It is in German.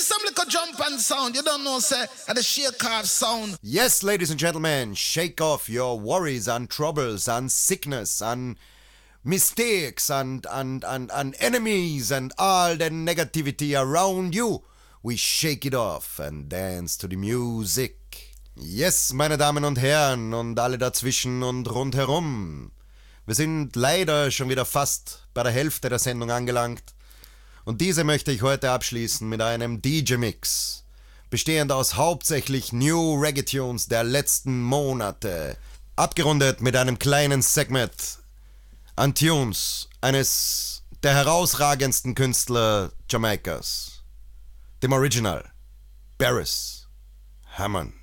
some little jump and sound. You don't know, say, at the shake off sound. Yes, ladies and gentlemen, shake off your worries and troubles and sickness and mistakes and enemies and all the negativity around you. We shake it off and dance to the music. Yes, meine Damen und Herren und alle dazwischen und rundherum. Wir sind leider schon wieder fast bei der Hälfte der Sendung angelangt. Und diese möchte ich heute abschließen mit einem DJ-Mix, bestehend aus hauptsächlich New Reggae-Tunes der letzten Monate, abgerundet mit einem kleinen Segment an Tunes eines der herausragendsten Künstler Jamaikas, dem Original, Beres Hammond.